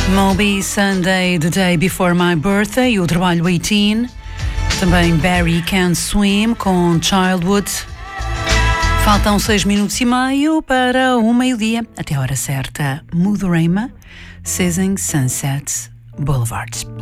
Moby, Sunday, The Day Before My Birthday, o trabalho 18. Também Barry Can't Swim com Childhood. Faltam 6 minutos e meio para o meio-dia. Até a hora certa, Mudoreima, Seasons Sunset Boulevard.